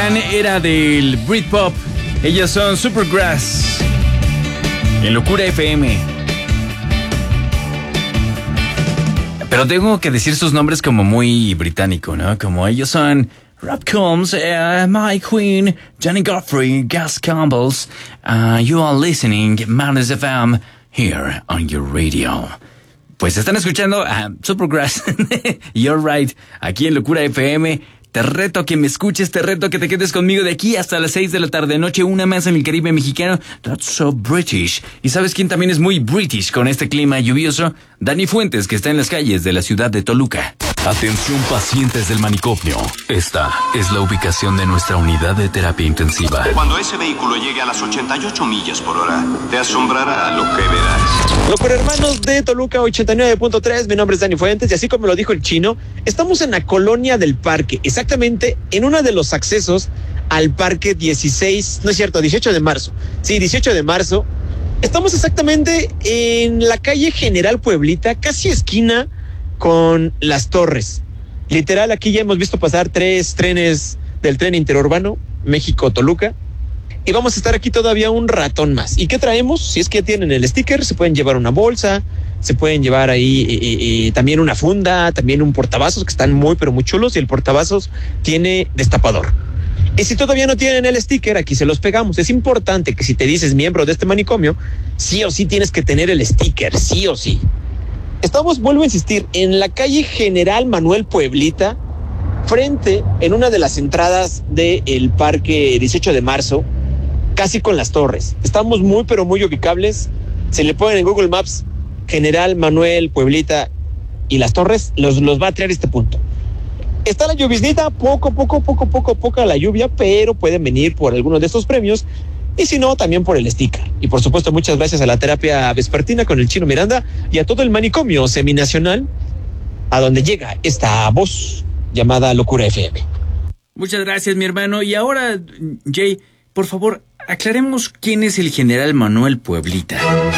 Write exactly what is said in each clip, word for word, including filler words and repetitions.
gran era del Britpop. Ellos son Supergrass en Locura F M. Pero tengo que decir sus nombres como muy británico, ¿no? Como ellos son Rob Combs, uh, Mike Queen, Johnny Godfrey, Gus Campbells. Uh, you are listening Madness F M here on your radio. Pues están escuchando a Supergrass. You're right. Aquí en Locura F M. Te reto a que me escuches, te reto a que te quedes conmigo de aquí hasta las seis de la tarde noche, una más en el Caribe mexicano. That's so British. ¿Y sabes quién también es muy British con este clima lluvioso? Dani Fuentes, que está en las calles de la ciudad de Toluca. Atención pacientes del manicomio. Esta es la ubicación de nuestra unidad de terapia intensiva. Cuando ese vehículo llegue a las ochenta y ocho millas por hora, te asombrará lo que verás. Locura hermanos de Toluca ochenta y nueve punto tres, mi nombre es Dani Fuentes y así como lo dijo el chino, estamos en la colonia del Parque, exactamente en uno de los accesos al Parque dieciséis, no es cierto, dieciocho de marzo. Sí, dieciocho de marzo. Estamos exactamente en la calle General Pueblita, casi esquina con Las Torres. Literal, aquí ya hemos visto pasar tres trenes del tren interurbano México-Toluca. Y vamos a estar aquí todavía un ratón más. ¿Y qué traemos? Si es que ya tienen el sticker, se pueden llevar una bolsa, se pueden llevar ahí eh, eh, también una funda, también un portavasos que están muy pero muy chulos y el portavasos tiene destapador. Y si todavía no tienen el sticker, aquí se los pegamos. Es importante que si te dices miembro de este manicomio, sí o sí tienes que tener el sticker, sí o sí. Estamos, vuelvo a insistir, en la calle General Manuel Pueblita, frente en una de las entradas del Parque dieciocho de marzo, casi con Las Torres. Estamos muy pero muy ubicables. Se le ponen en Google Maps General Manuel Pueblita y Las Torres, los, los va a traer este punto. Está la lluviznita, poco, poco, poco, poco, poca la lluvia, pero pueden venir por alguno de estos premios. Y si no, también por el sticker. Y por supuesto, muchas gracias a la terapia vespertina con el Chino Miranda y a todo el manicomio seminacional a donde llega esta voz llamada Locura F M. Muchas gracias, mi hermano. Y ahora, Jay, por favor, aclaremos quién es el General Manuel Pueblita.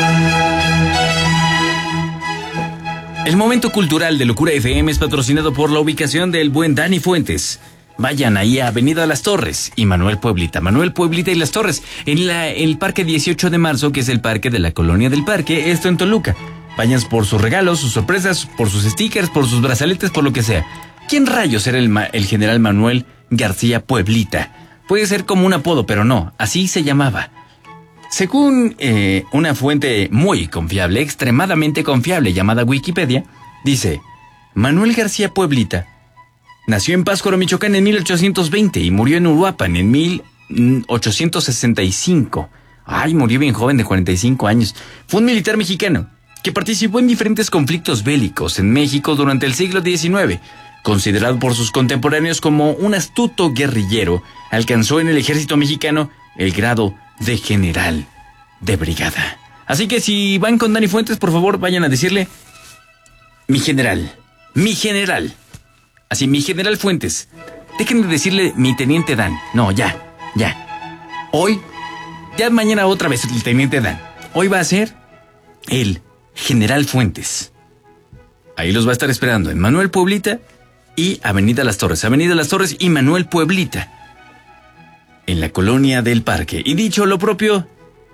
El momento cultural de Locura F M es patrocinado por la ubicación del buen Dani Fuentes. Vayan ahí a Avenida Las Torres y Manuel Pueblita. Manuel Pueblita y Las Torres, en la, el Parque dieciocho de marzo, que es el parque de la Colonia del Parque, esto en Toluca. Vayan por sus regalos, sus sorpresas, por sus stickers, por sus brazaletes, por lo que sea. ¿Quién rayos era el, el General Manuel García Pueblita? Puede ser como un apodo, pero no, así se llamaba. Según eh, una fuente muy confiable, extremadamente confiable, llamada Wikipedia, dice: Manuel García Pueblita nació en Pátzcuaro, Michoacán en mil ochocientos veinte y murió en Uruapan en mil ochocientos sesenta y cinco. Ay, murió bien joven, de cuarenta y cinco años. Fue un militar mexicano que participó en diferentes conflictos bélicos en México durante el siglo diecinueve. Considerado por sus contemporáneos como un astuto guerrillero, alcanzó en el ejército mexicano el grado de general de brigada. Así que si van con Dani Fuentes, por favor, vayan a decirle: mi general, mi general. Así, mi general Fuentes. Déjenme decirle mi teniente Dan. No, ya, ya. Hoy, ya mañana otra vez el teniente Dan. Hoy va a ser el general Fuentes. Ahí los va a estar esperando en Manuel Pueblita y Avenida Las Torres. Avenida Las Torres y Manuel Pueblita, en la Colonia del Parque. Y dicho lo propio,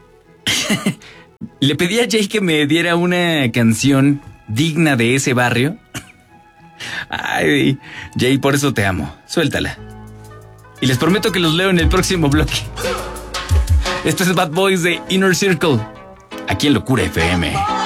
le pedí a Jay que me diera una canción digna de ese barrio. Ay, Jay, por eso te amo. Suéltala. Y les prometo que los leo en el próximo bloque. Esto es Bad Boys de Inner Circle, aquí en Locura F M.